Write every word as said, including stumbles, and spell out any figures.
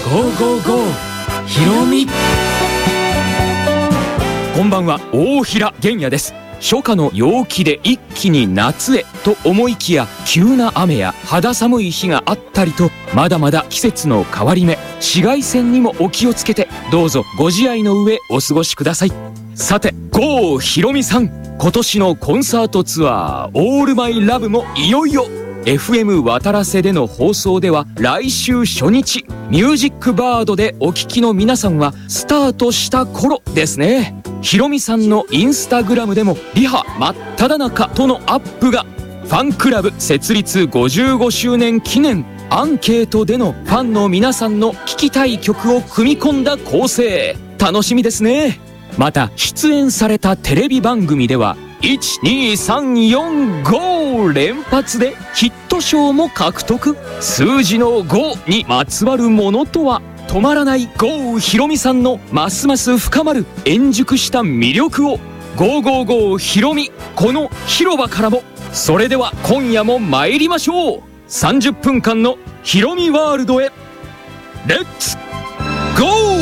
ゴーゴーゴーひろみ。こんばんは、大平玄也です。初夏の陽気で一気に夏へと思いきや、急な雨や肌寒い日があったりと、まだまだ季節の変わり目、紫外線にもお気をつけて、どうぞご自愛の上お過ごしください。さて、ゴーひろみさん、今年のコンサートツアーオールマイラブもいよいよ エフエム 渡良瀬での放送では来週初日、ミュージックバードでお聴きの皆さんはスタートした頃ですね。ひろみさんのインスタグラムでもリハ真っ只中とのアップが。ファンクラブ設立ごじゅうごしゅうねん記念アンケートでのファンの皆さんの聴きたい曲を組み込んだ構成、楽しみですね。また出演されたテレビ番組ではいちにさんよんご連発でヒット賞も獲得。数字のごにまつわるものとは、止まらないゴーひろみさんのますます深まる円熟した魅力をゴーゴーゴーひろみ、この広場からも。それでは今夜も参りましょう。さんじゅっぷんかんのひろみワールドへレッツゴー。